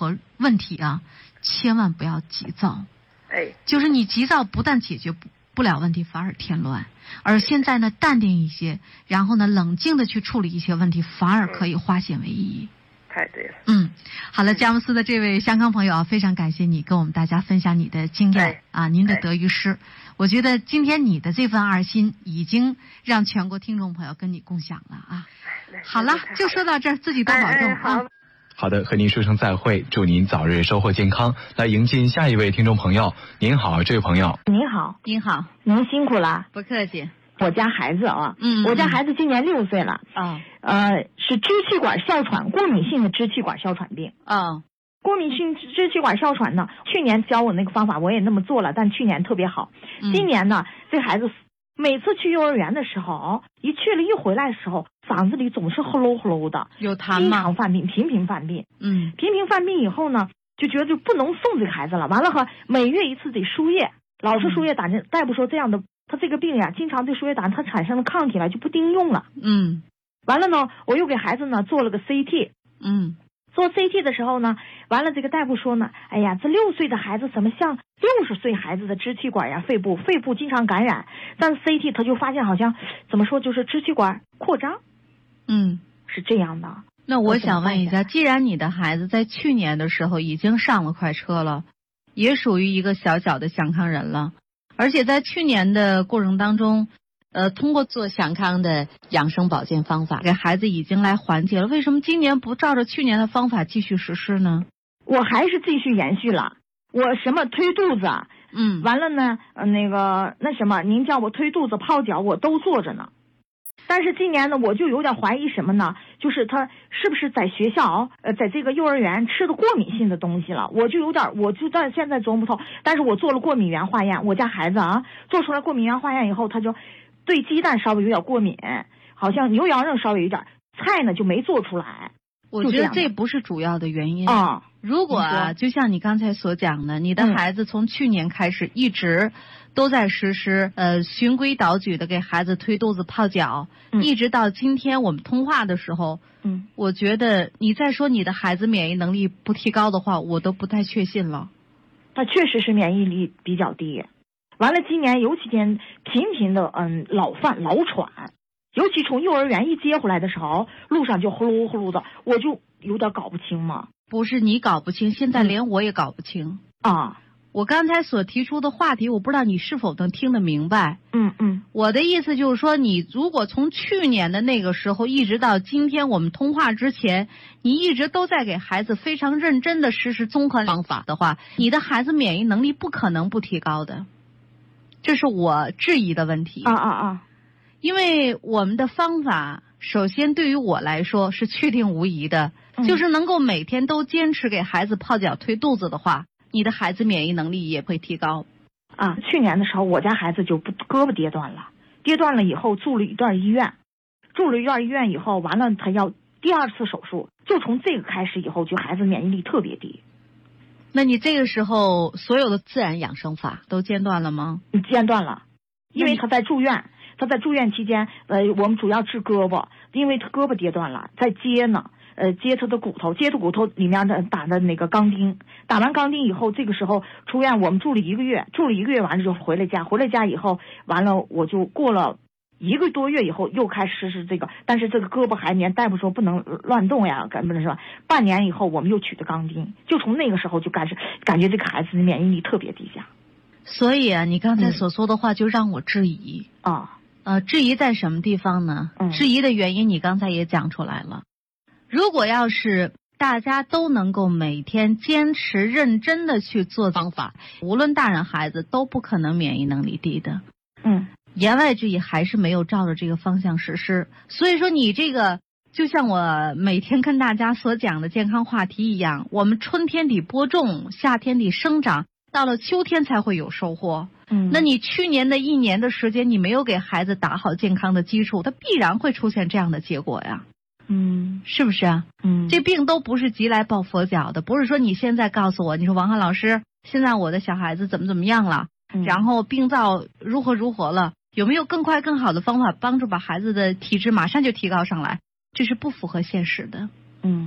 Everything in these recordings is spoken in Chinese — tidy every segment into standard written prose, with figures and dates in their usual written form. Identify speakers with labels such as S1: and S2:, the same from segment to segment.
S1: 何问题啊，千万不要急躁。
S2: 就是
S1: 你急躁不但解决不了问题，反而添乱。而现在呢，淡定一些，然后呢，冷静的去处理一些问题，反而可以化险为夷。
S2: 太对了。
S1: 好了，佳木斯的这位香港朋友啊，非常感谢你跟我们大家分享你的经验您的得与失。我觉得今天你的这份爱心已经让全国听众朋友跟你共享了啊。好了，就说到这儿，自己多保重
S3: 好的，和您说声再会，祝您早日收获健康。来迎进下一位听众朋友。您好，这位朋友。
S4: 您好。
S1: 您好，
S4: 您辛苦了。
S1: 不客气。
S4: 我家孩子我家孩子今年6岁了是支气管哮喘，过敏性的支气管哮喘病过敏性支气管哮喘呢，去年教我那个方法我也那么做了，但去年特别好。今年呢，这孩子每次去幼儿园的时候，一去了一回来的时候，嗓子里总是呼噜呼噜的，
S1: 有痰吗？
S4: 经常犯病，频频犯病。频频犯病以后呢，就觉得就不能送这个孩子了。完了每月一次得输液，老是输液打针。大夫说这样的，他这个病呀，经常对输液打针，他产生了抗体了，就不顶用了。完了呢，我又给孩子呢做了个 CT。做 CT 的时候呢，完了这个大夫说呢，哎呀，这6岁的孩子怎么像60岁孩子的支气管呀、肺部经常感染，但 CT 他就发现好像怎么说就是支气管扩张，是这样的。
S1: 那我想问一下，既然你的孩子在去年的时候已经上了快车了，也属于一个小小的小康人了，而且在去年的过程当中通过做小康的养生保健方法给孩子已经来缓解了，为什么今年不照着去年的方法继续实施呢？
S4: 我还是继续延续了，我什么推肚子完了呢那什么您叫我推肚子泡脚我都做着呢。但是今年呢，我就有点怀疑什么呢？就是他是不是在学校在这个幼儿园吃的过敏性的东西了？我就到现在琢磨不透。但是我做了过敏原化验，我家孩子做出来过敏原化验以后，他就对鸡蛋稍微有点过敏，好像牛羊肉稍微有点，菜呢就没做出来。
S1: 我觉得这不是主要的原因如果就像你刚才所讲的，你的孩子从去年开始一直都在实施循规蹈矩的给孩子推肚子泡脚，一直到今天我们通话的时候，我觉得你再说你的孩子免疫能力不提高的话，我都不太确信了。
S4: 他确实是免疫力比较低，完了今年尤其频频的老喘，尤其从幼儿园一接回来的时候，路上就呼噜呼噜的，我就有点搞不清嘛。
S1: 不是你搞不清，现在连我也搞不清我刚才所提出的话题，我不知道你是否能听得明白。我的意思就是说，你如果从去年的那个时候一直到今天我们通话之前，你一直都在给孩子非常认真的实施综合方法的话，你的孩子免疫能力不可能不提高的，这是我质疑的问题。因为我们的方法首先对于我来说是确定无疑的，就是能够每天都坚持给孩子泡脚推肚子的话，你的孩子免疫能力也会提高
S4: 去年的时候我家孩子就胳膊跌断了以后住了一段医院以后，完了他要第2次手术，就从这个开始以后就孩子免疫力特别低。
S1: 那你这个时候所有的自然养生法都间断了吗？
S4: 间断了，因为他在住院期间我们主要治胳膊，因为他胳膊跌断了，在接呢接他的骨头，接他骨头里面的打的那个钢钉，打完钢钉以后，这个时候出院，我们住了1个月，完了就回了家以后，完了我就过了1个多月以后又开始实施这个，但是这个胳膊还粘，大夫说不能乱动呀，根本是吧？半年以后我们又取的钢钉，就从那个时候就开始感觉这个孩子的免疫力特别低下。
S1: 所以你刚才所说的话就让我质疑质疑在什么地方呢？质疑的原因你刚才也讲出来了。如果要是大家都能够每天坚持认真的去做方法，无论大人孩子都不可能免疫能力低的。言外之意还是没有照着这个方向实施。所以说你这个就像我每天跟大家所讲的健康话题一样，我们春天得播种，夏天得生长，到了秋天才会有收获。那你去年的1年的时间你没有给孩子打好健康的基础，他必然会出现这样的结果呀。是不是啊？这病都不是急来抱佛脚的，不是说你现在告诉我，你说王翰老师，现在我的小孩子怎么样了，然后病灶如何了，有没有更快更好的方法帮助把孩子的体质马上就提高上来？这是不符合现实的。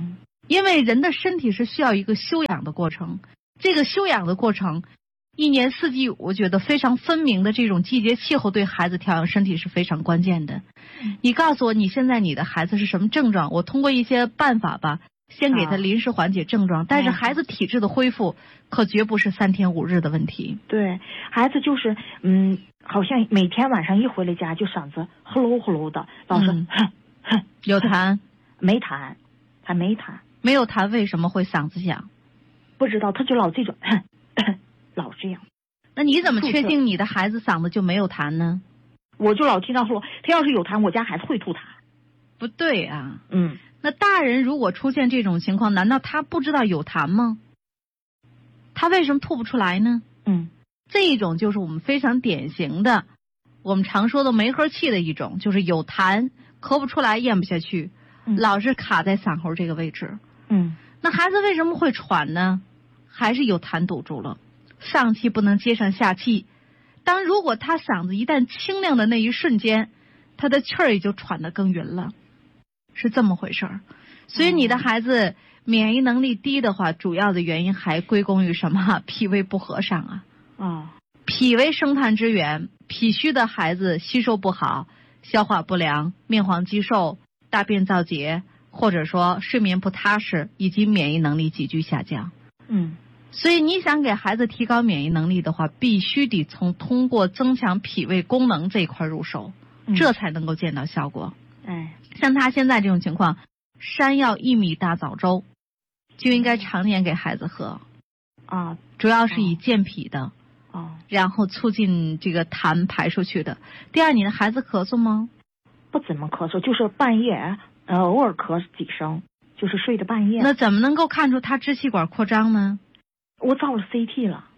S1: 因为人的身体是需要一个休养的过程，这个休养的过程，一年四季我觉得非常分明的这种季节气候对孩子调养身体是非常关键的。你告诉我你现在你的孩子是什么症状，我通过一些办法吧，先给他临时缓解症状，但是孩子体质的恢复可绝不是3天5日的问题。
S4: 对，孩子就是好像每天晚上一回来家就嗓子呼噜呼噜的，老是
S1: 有痰
S4: 没痰，还没痰。
S1: 没有痰为什么会嗓子响？
S4: 不知道，他就老这种老这样。
S1: 那你怎么确定你的孩子嗓子就没有痰呢？
S4: 我就老听到说他要是有痰，我家孩子会吐痰。
S1: 不对啊。那大人如果出现这种情况，难道他不知道有痰吗？他为什么吐不出来呢？这一种就是我们非常典型的，我们常说的梅核气的一种，就是有痰咳不出来咽不下去，老是卡在嗓喉这个位置。那孩子为什么会喘呢？还是有痰堵住了，上气不能接上下气。如果他嗓子一旦清亮的那一瞬间，他的气儿也就喘得更匀了，是这么回事儿。所以你的孩子免疫能力低的话，主要的原因还归功于什么？脾胃不和上啊。脾为生痰之源，脾虚的孩子吸收不好，消化不良，面黄肌瘦，大便燥结，或者说睡眠不踏实，以及免疫能力急剧下降。所以你想给孩子提高免疫能力的话，必须得通过增强脾胃功能这一块入手，这才能够见到效果。像他现在这种情况，山药薏米大枣粥就应该常年给孩子喝主要是以健脾的然后促进这个痰排出去的。第二，你的孩子咳嗽吗？
S4: 不怎么咳嗽，就是半夜偶尔咳几声，就是睡的半夜。
S1: 那怎么能够看出他支气管扩张呢？
S4: 我照了 CT 了。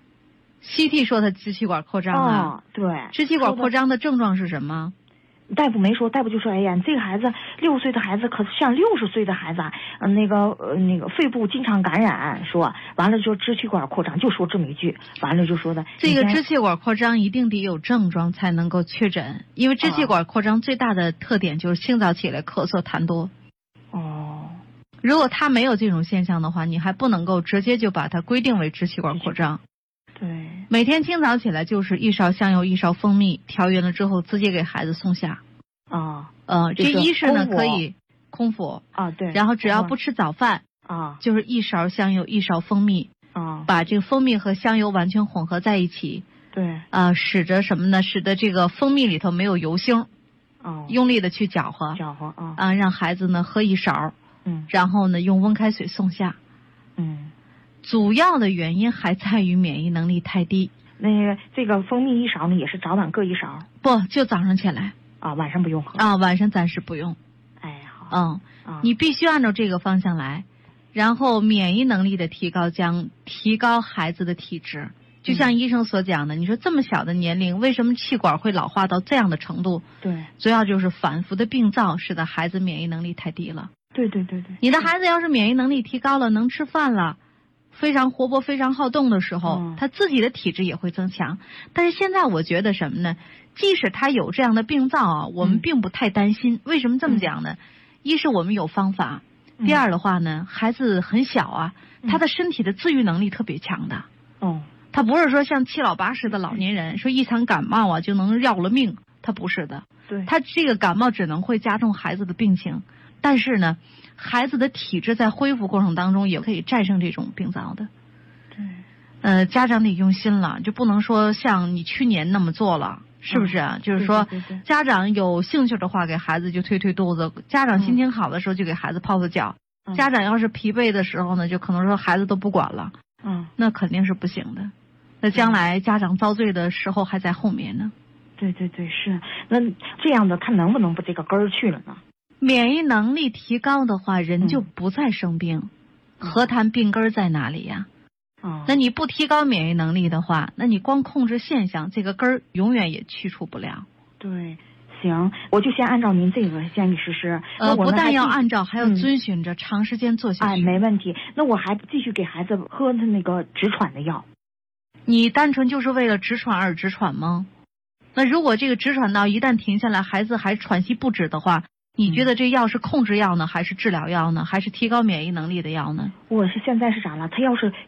S1: CT 说他支气管扩张
S4: 对。
S1: 支气管扩张的症状是什么？
S4: 大夫没说，大夫就说：“哎呀，你这个孩子6岁的孩子可像60岁的孩子那个肺部经常感染，说完了就支气管扩张，就说这么一句，完了就说的
S1: 这个支气管扩张一定得有症状才能够确诊，因为支气管扩张最大的特点就是清早起来咳嗽痰多。如果他没有这种现象的话，你还不能够直接就把它规定为支气管扩张。
S4: 对，
S1: 每天清早起来就是1勺香油1勺蜂蜜，调匀了之后直接给孩子送下。这一是呢可以空腹
S4: 对，
S1: 然后只要不吃早饭就是1勺香油1勺蜂蜜把这个蜂蜜和香油完全混合在一起。
S4: 对
S1: 使得什么呢？使得这个蜂蜜里头没有油腥用力的去搅和让孩子呢喝1勺然后呢用温开水送下。主要的原因还在于免疫能力太低。
S4: 这个蜂蜜1勺呢，也是早晚各1勺？
S1: 不，就早上起来
S4: 晚上不用喝
S1: 晚上暂时不用。
S4: 好。
S1: 你必须按照这个方向来，然后免疫能力的提高将提高孩子的体质。就像医生所讲的，你说这么小的年龄，为什么气管会老化到这样的程度？
S4: 对，
S1: 主要就是反复的病灶使得孩子免疫能力太低了。
S4: 对。
S1: 你的孩子要是免疫能力提高了，能吃饭了，非常活泼非常好动的时候他自己的体质也会增强。但是现在我觉得什么呢？即使他有这样的病灶我们并不太担心。为什么这么讲呢？一是我们有方法，第二的话呢孩子很小他的身体的自愈能力特别强的他不是说像7老80的老年人说一场感冒就能要了命，他不是的。
S4: 对，
S1: 他这个感冒只能会加重孩子的病情，但是呢孩子的体质在恢复过程当中也可以战胜这种病灶的。
S4: 对，
S1: 家长得用心了，就不能说像你去年那么做了，是不是就是说家长有兴趣的话给孩子就推肚子，家长心情好的时候就给孩子泡脚家长要是疲惫的时候呢，就可能说孩子都不管了那肯定是不行的。那将来家长遭罪的时候还在后面呢。
S4: 对，是。那这样的他能不能把这个根儿去了呢？
S1: 免疫能力提高的话，人就不再生病何谈病根在哪里呀？那你不提高免疫能力的话，那你光控制现象，这个根儿永远也去除不了。
S4: 对，行，我就先按照您这个建议实施。
S1: 不但要按照，还要遵循着长时间做下去。
S4: 没问题。那我还继续给孩子喝他那个止喘的药。
S1: 你单纯就是为了止喘而止喘吗？那如果这个止喘到一旦停下来，孩子还喘息不止的话， 你觉得这药是控制药呢，还是治疗药呢，还是提高免疫能力的药呢？
S4: 我是现在是啥了？他要是